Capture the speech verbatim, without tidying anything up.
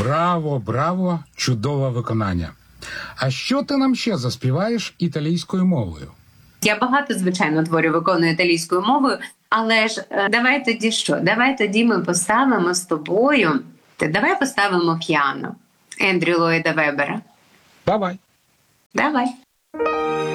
Браво, браво, чудове виконання. А що ти нам ще заспіваєш італійською мовою? Я багато, звичайно, творів виконую італійською мовою, але ж е, давай тоді що? Давай тоді ми поставимо з тобою, Та давай поставимо піано Ендрю Ллойда Вебера. Давай. Давай.